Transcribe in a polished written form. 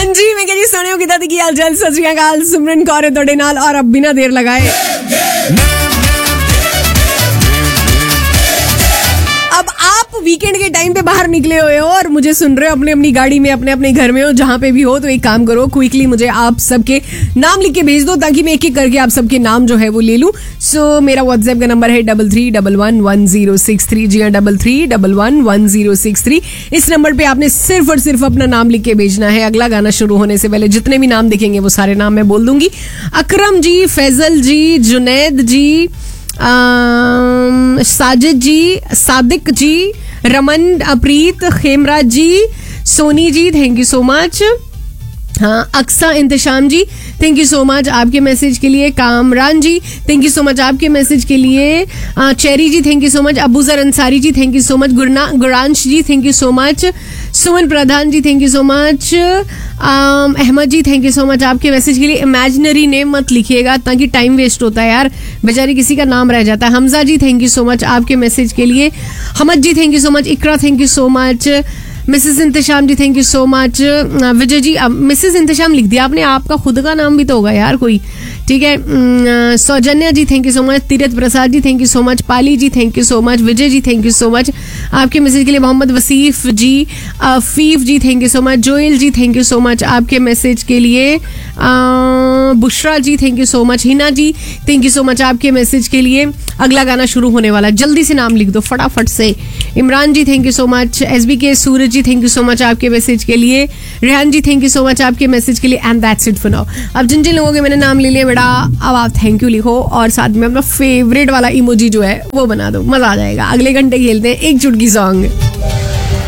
जी मैं कह जी सोने हो किता की हाल चाल, सत श्री अकाल, सिमरन कौर है तोड़े नाल। और अब बिना देर लगाए अब आप वीकेंड के टाइम पे बाहर निकले हुए हो और मुझे सुन रहे हो अपने अपनी गाड़ी में, अपने अपने घर में हो, जहां पे भी हो, तो एक काम करो, क्विकली मुझे आप सबके नाम लिख के भेज दो ताकि मैं एक एक करके आप सबके नाम जो है वो ले लूं। सो मेरा व्हाट्सएप का नंबर है 33111063। जी हाँ, 33111063। इस नंबर पे आपने सिर्फ और सिर्फ अपना नाम लिख के भेजना है। अगला गाना शुरू होने से पहले जितने भी नाम दिखेंगे वो सारे नाम मैं बोल दूंगी। अकरम जी, फैजल जी, जुनैद जी, साजिद जी, सादिक जी, रमन, प्रीत, खेमराज जी, Soni ji, thank you so much. हाँ, अक्सा इंतशाम जी, थैंक यू सो मच आपके मैसेज के लिए। कामरान जी, थैंक यू सो मच आपके मैसेज के लिए। Cherry ji, thank you so much. Abuzar Ansari ji, thank you so much. गुरांश ji, thank you so much. Suman Pradhan ji, thank you so much. Ahmad ji, thank you so much आपके message के लिए। Imaginary name मत लिखिएगा ताकि time waste होता है यार, बेचारी किसी का नाम रह जाता है। हमजा जी, थैंक यू सो मच आपके मैसेज के लिए। हमद जी, thank you so much. Iqra, thank you so much. Mrs इंतशाम ji, thank you so much. Vijay ji, Mrs इंतशाम लिख दिया आपने, आपका खुद का नाम भी तो होगा यार कोई, ठीक है। सौजन्या जी, thank you so much. Tirath Prasad ji, thank you so much. Pali ji, thank you so much. Vijay ji, thank you so much आपके मैसेज के लिए। मोहम्मद वसीफ जी, फीफ जी, thank you so much. Joel ji, thank you so much आपके मैसेज के लिए। बुशरा जी, thank you so much. Hina ji, thank you so much आपके message के लिए। अगला गाना शुरू होने वाला, जल्दी से नाम लिख दो फटाफट से। इमरान जी, thank you so much. SBK Suraj ji, thank you so much आपके मैसेज के लिए। रेहान जी, थैंक यू सो मच आपके मैसेज के लिए। And that's it for now. अब जिन जिन लोगों के मैंने नाम ले लिया बेटा, अब आप थैंक यू लिखो और साथ में अपना फेवरेट वाला इमोजी जो है वो बना दो, मजा आ जाएगा। अगले घंटे खेलते हैं एक चुटकी सॉन्ग।